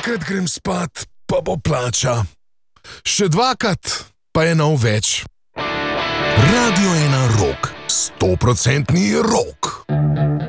Enkrat grem spat, pa bo plača. Še dvakrat, pa je nov več. Radio 1 Rock, 100% rock.